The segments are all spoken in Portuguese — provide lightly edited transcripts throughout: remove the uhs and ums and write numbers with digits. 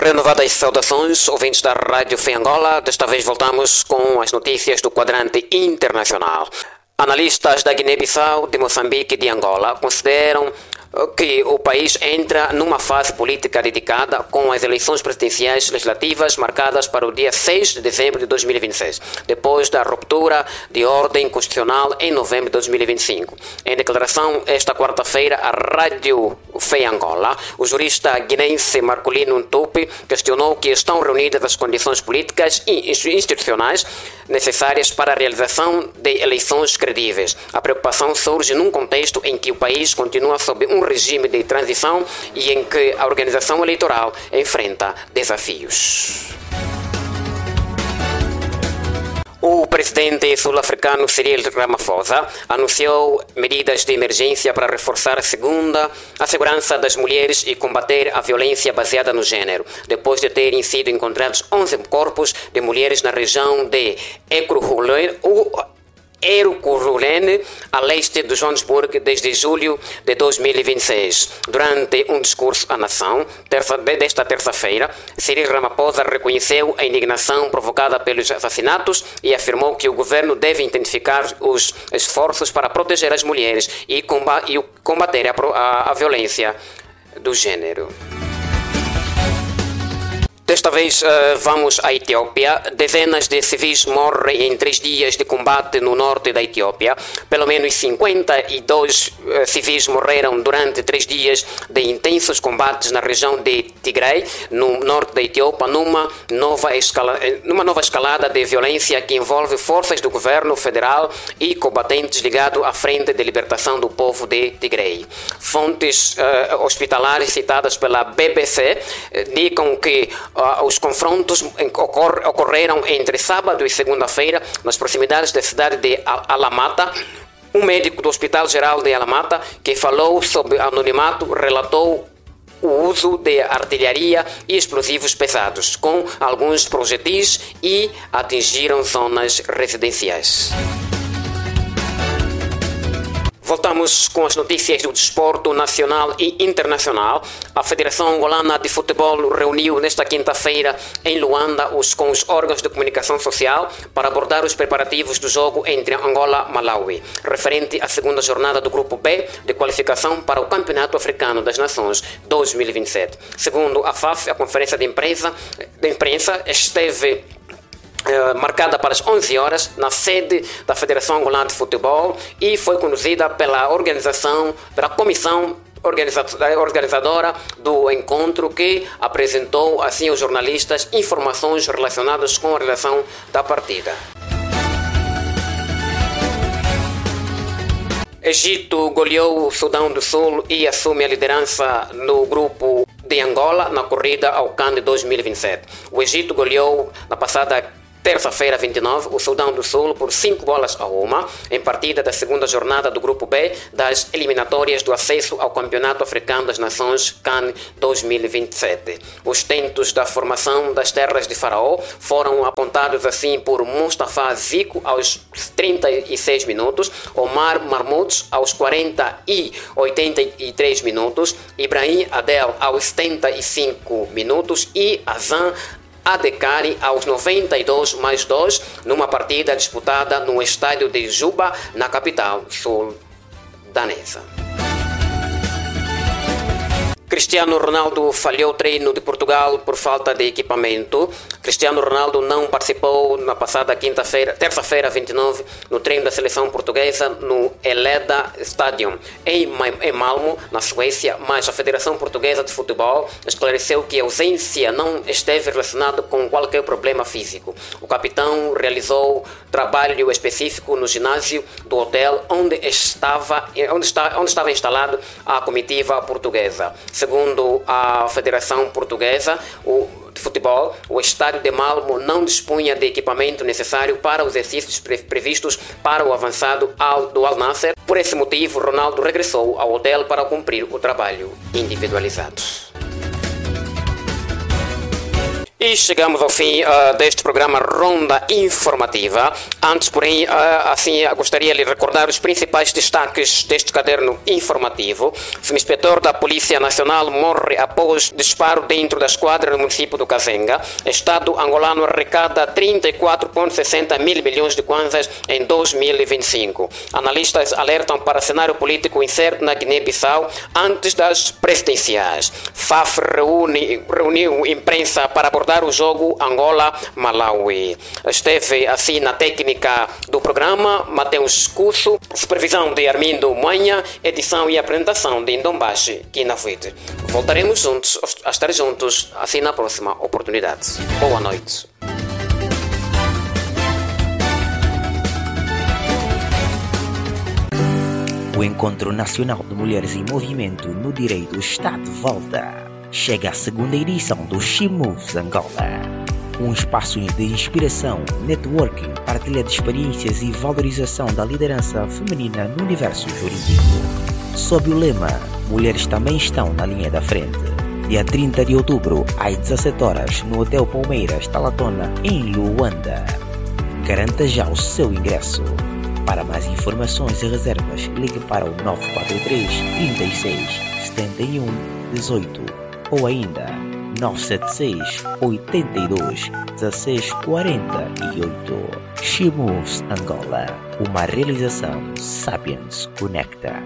Renovadas saudações, ouvintes da Rádio FEI Angola. Desta vez voltamos com as notícias do quadrante internacional. Analistas da Guiné-Bissau, de Moçambique e de Angola consideram que o país entra numa fase política dedicada com as eleições presidenciais legislativas marcadas para o dia 6 de dezembro de 2026, depois da ruptura de ordem constitucional em novembro de 2025. Em declaração esta quarta-feira à Rádio FEI Angola, o jurista guinense Marcolino Ntupi questionou que estão reunidas as condições políticas e institucionais necessárias para a realização de eleições credíveis. A preocupação surge num contexto em que o país continua sob um regime de transição e em que a organização eleitoral enfrenta desafios. O presidente sul-africano Cyril Ramaphosa anunciou medidas de emergência para reforçar a segurança das mulheres e combater a violência baseada no género, depois de terem sido encontrados 11 corpos de mulheres na região de Ekurhulene, a leste de Johannesburg, desde julho de 2026. Durante um discurso à nação, desta terça-feira, Cyril Ramaphosa reconheceu a indignação provocada pelos assassinatos e afirmou que o governo deve intensificar os esforços para proteger as mulheres e combater a violência do género. Desta vez vamos à Etiópia. Dezenas de civis morrem em 3 dias de combate no norte da Etiópia. Pelo menos 52 civis morreram durante 3 dias de intensos combates na região de Tigray, no norte da Etiópia, numa nova escalada de violência que envolve forças do governo federal e combatentes ligados à Frente de Libertação do Povo de Tigray. Fontes hospitalares citadas pela BBC indicam que os confrontos ocorreram entre sábado e segunda-feira nas proximidades da cidade de Alamata. Um médico do Hospital Geral de Alamata, que falou sob anonimato, relatou o uso de artilharia e explosivos pesados, com alguns projetis, e atingiram zonas residenciais. Voltamos com as notícias do desporto nacional e internacional. A Federação Angolana de Futebol reuniu nesta quinta-feira em Luanda com os órgãos de comunicação social para abordar os preparativos do jogo entre Angola e Malawi, referente à segunda jornada do Grupo B de qualificação para o Campeonato Africano das Nações 2027. Segundo a FAF, a conferência de imprensa esteve marcada para as 11 horas na sede da Federação Angolana de Futebol e foi conduzida pela comissão organizadora do encontro, que apresentou assim aos jornalistas informações relacionadas com a realização da partida. Egito goleou o Sudão do Sul e assume a liderança no grupo de Angola na corrida ao CAN de 2027. O Egito goleou na passada terça-feira 29, o Sudão do Sul por 5-1 em partida da segunda jornada do Grupo B das eliminatórias do acesso ao Campeonato Africano das Nações CAN 2027. Os tentos da formação das terras de Faraó foram apontados assim por Mustafa Zico aos 36 minutos, Omar Marmouds aos 40 e 83 minutos, Ibrahim Adel aos 75 minutos e Azan Adekari aos 92+2, numa partida disputada no estádio de Juba, na capital sul-danesa. Cristiano Ronaldo falhou o treino de Portugal por falta de equipamento. Cristiano Ronaldo não participou na passada terça-feira 29, no treino da seleção portuguesa no Eleda Stadium, em Malmö, na Suécia, mas a Federação Portuguesa de Futebol esclareceu que a ausência não esteve relacionada com qualquer problema físico. O capitão realizou trabalho específico no ginásio do hotel onde estava instalado a comitiva portuguesa. Segundo a Federação Portuguesa de Futebol, o estádio de Malmö não dispunha de equipamento necessário para os exercícios previstos para o avançado do Al Nassr. Por esse motivo, Ronaldo regressou ao hotel para cumprir o trabalho individualizado. E chegamos ao fim deste programa Ronda Informativa. Antes, porém, gostaria de recordar os principais destaques deste caderno informativo. O subinspetor da Polícia Nacional morre após disparo dentro da esquadra no município do Kazenga. Estado angolano arrecada 34,60 mil milhões de kwanzas em 2025. Analistas alertam para cenário político incerto na Guiné-Bissau antes das presidenciais. FAF reuniu imprensa para abordar o jogo Angola-Malawi. Esteve assim na técnica do programa Mateus Curso, supervisão de Armindo Manha, edição e apresentação de Indombashi Kinafuite. Voltaremos juntos a estar juntos assim na próxima oportunidade. Boa noite. O Encontro Nacional de Mulheres em Movimento no Direito está de volta. Chega a segunda edição do She Moves Angola. Um espaço de inspiração, networking, partilha de experiências e valorização da liderança feminina no universo jurídico. Sob o lema Mulheres também estão na linha da frente. Dia 30 de outubro, às 17 horas, no Hotel Palmeiras Talatona, em Luanda. Garanta já o seu ingresso. Para mais informações e reservas, ligue para o 943 36 71 18 ou ainda 976 82 16 48. She Moves Angola, uma realização Sapiens Conecta.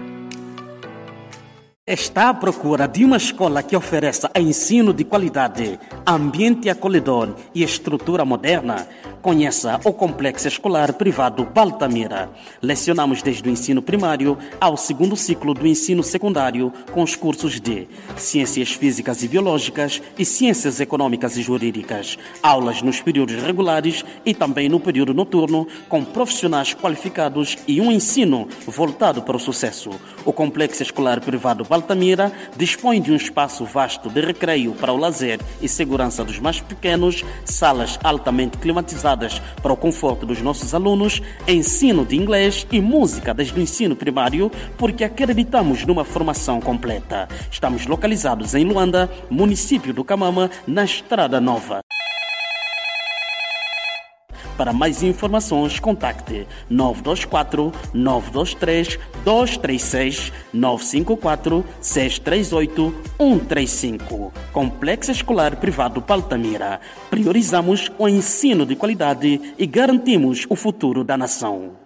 Está à procura de uma escola que ofereça ensino de qualidade, ambiente acolhedor e estrutura moderna? Conheça o Complexo Escolar Privado Baltamira. Lecionamos desde o ensino primário ao segundo ciclo do ensino secundário com os cursos de Ciências Físicas e Biológicas e Ciências Econômicas e Jurídicas. Aulas nos períodos regulares e também no período noturno com profissionais qualificados e um ensino voltado para o sucesso. O Complexo Escolar Privado Baltamira dispõe de um espaço vasto de recreio para o lazer e segurança dos mais pequenos, salas altamente climatizadas para o conforto dos nossos alunos, ensino de inglês e música desde o ensino primário, porque acreditamos numa formação completa. Estamos localizados em Luanda, município do Camama, na Estrada Nova. Para mais informações, contacte 924 923 236 954 638 135. Complexo Escolar Privado Baltamira. Priorizamos o ensino de qualidade e garantimos o futuro da nação.